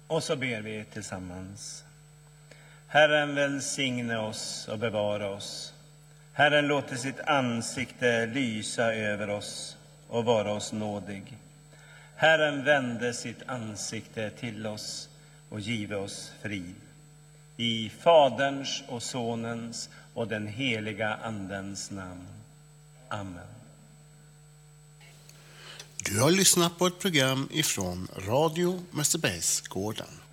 Och så ber vi tillsammans. Herren välsigne oss och bevara oss. Herren låter sitt ansikte lysa över oss och vara oss nådig. Herren vände sitt ansikte till oss och give oss frid. I Faderns och Sonens och den heliga Andens namn. Amen. Du har lyssnat på ett program ifrån Radio Mästerbergsgården.